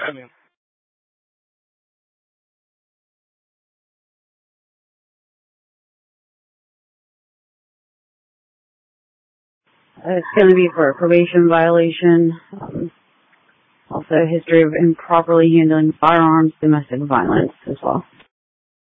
ma'am. It's going to be for a probation violation. Also, history of improperly handling firearms, domestic violence as well.